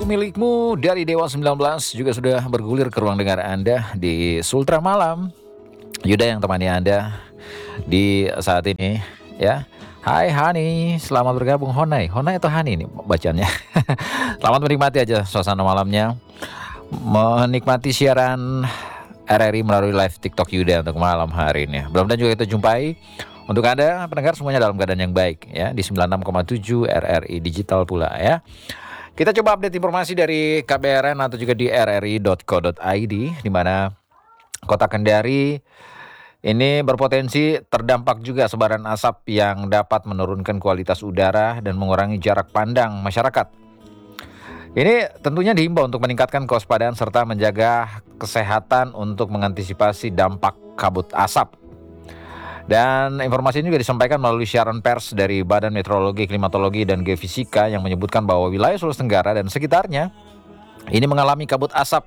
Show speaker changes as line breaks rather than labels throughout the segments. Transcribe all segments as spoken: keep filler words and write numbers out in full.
Aku Milikmu dari Dewa sembilan belas juga sudah bergulir ke ruang dengar Anda di Sultra Malam. Yuda yang temani Anda di saat ini ya. Hai Hani, selamat bergabung. Honai, Honai atau Hani nih bacanya. Selamat menikmati aja suasana malamnya. Menikmati siaran R R I melalui live TikTok Yuda untuk malam hari ini. Mudah-mudahan juga kita jumpai untuk Anda pendengar semuanya dalam keadaan yang baik ya di sembilan puluh enam koma tujuh R R I digital pula ya. Kita coba update informasi dari K B R N atau juga di r r i dot co dot i d di mana Kota Kendari ini berpotensi terdampak juga sebaran asap yang dapat menurunkan kualitas udara dan mengurangi jarak pandang masyarakat. Ini tentunya dihimbau untuk meningkatkan kewaspadaan serta menjaga kesehatan untuk mengantisipasi dampak kabut asap. Dan informasi ini juga disampaikan melalui siaran pers dari Badan Meteorologi, Klimatologi, dan Geofisika yang menyebutkan bahwa wilayah Sulawesi Tenggara dan sekitarnya ini mengalami kabut asap.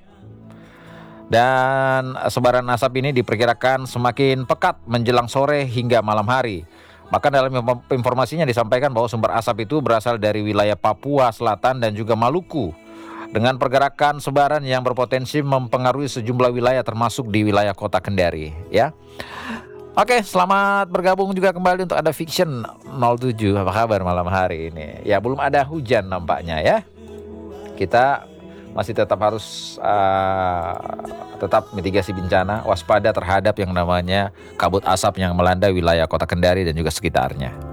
Dan sebaran asap ini diperkirakan semakin pekat menjelang sore hingga malam hari. Bahkan dalam informasinya disampaikan bahwa sumber asap itu berasal dari wilayah Papua Selatan dan juga Maluku, dengan pergerakan sebaran yang berpotensi mempengaruhi sejumlah wilayah termasuk di wilayah Kota Kendari ya. Oke, selamat bergabung juga kembali untuk Ada Fiction nol tujuh. Apa kabar malam hari ini? Ya, belum ada hujan nampaknya ya. Kita masih tetap harus uh, tetap mitigasi bencana, waspada terhadap yang namanya kabut asap yang melanda wilayah Kota Kendari dan juga sekitarnya.